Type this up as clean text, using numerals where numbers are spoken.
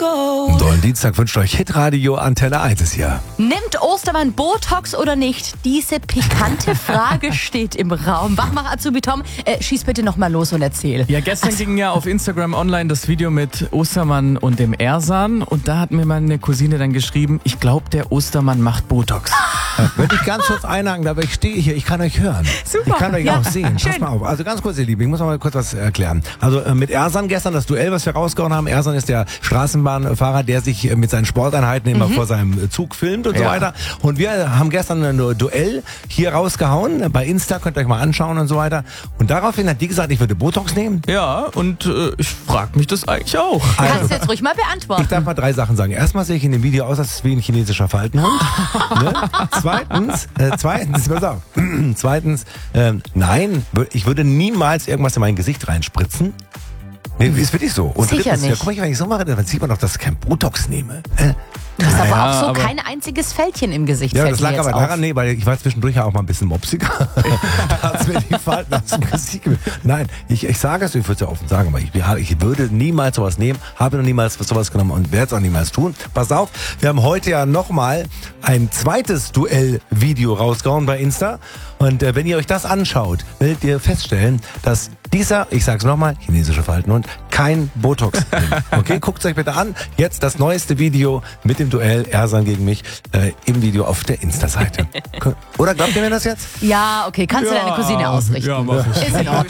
Einen tollen Dienstag wünscht euch Hitradio Antenne 1 ist hier. Nimmt Ostermann Botox oder nicht? Diese pikante Frage steht im Raum. Wachmach Azubi Tom, schieß bitte noch mal los und erzähl. Ja, gestern ging ja auf Instagram online das Video mit Ostermann und dem Ersan. Und da hat mir meine Cousine dann geschrieben, ich glaube, der Ostermann macht Botox. Würde ich ganz kurz einhaken, aber ich stehe hier, ich kann euch hören. Super. Ich kann euch Ja, auch sehen. Pass schön. mal auf. Also ganz kurz, ihr Lieben, ich muss noch mal kurz was erklären. Also mit Ersan gestern das Duell, was wir rausgehauen haben. Ersan ist der Straßenbahnfahrer, der sich mit seinen Sporteinheiten immer vor seinem Zug filmt und so weiter. Und wir haben gestern ein Duell hier rausgehauen. Bei Insta, könnt ihr euch mal anschauen und so weiter. Und daraufhin hat die gesagt, ich würde Botox nehmen. Ja, und ich frage mich das eigentlich auch. Kannst du jetzt ruhig mal beantworten. Ich darf mal 3 Sachen sagen. Erstmal sehe ich in dem Video aus, als wie ein chinesischer Faltenhund. Ne? Zweitens, pass auf. Zweitens, nein, ich würde niemals irgendwas in mein Gesicht reinspritzen. Nee, ist wirklich so. Und Sicher drittens, nicht. ja, guck mal, wenn ich so mache, dann sieht man doch, dass ich kein Botox nehme. Du hast aber Ja, auch so aber- kein einziges Fältchen im Gesicht. Ja, fällt das mir lag jetzt aber auf. daran, nee, weil ich war zwischendurch ja auch mal ein bisschen mopsiger. Da hat's mir die Falten aus dem Gesicht gemacht. Nein, ich sage es, ich würde es ja offen sagen, aber ich würde niemals sowas nehmen, habe noch niemals sowas genommen und werde es auch niemals tun. Pass auf, wir haben heute ja nochmal ein zweites Duell-Video rausgehauen bei Insta. Und wenn ihr euch das anschaut, werdet ihr feststellen, dass dieser, ich sag's nochmal, chinesische Faltenhund, kein Botox nimmt. Okay, guckt's euch bitte an. Jetzt das neueste Video mit dem Duell Ersan gegen mich im Video auf der Insta-Seite. Oder glaubt ihr mir das jetzt? Ja, okay, kannst du deine Cousine ausrichten. Ja, mach ich. Ist in Ordnung.